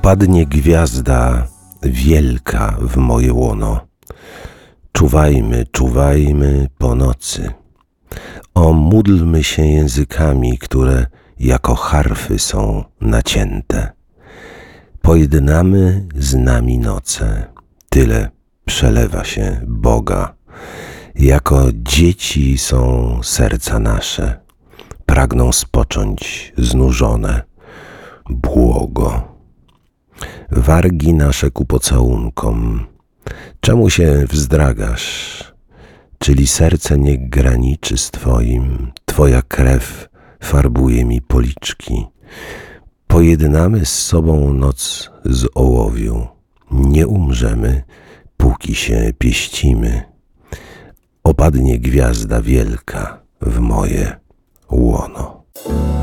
Opadnie gwiazda wielka w moje łono. Czuwajmy, czuwajmy po nocy. O, módlmy się językami, które jako harfy są nacięte. Pojednamy z nami noce, tyle przelewa się Boga. Jako dzieci są serca nasze, pragną spocząć znużone. Błogo. Wargi nasze ku pocałunkom, czemu się wzdragasz? Czyli serce nie graniczy z Twoim, Twoja krew farbuje mi policzki. Pojednamy z sobą noc z ołowiu, nie umrzemy, póki się pieścimy. Opadnie gwiazda wielka w moje łono.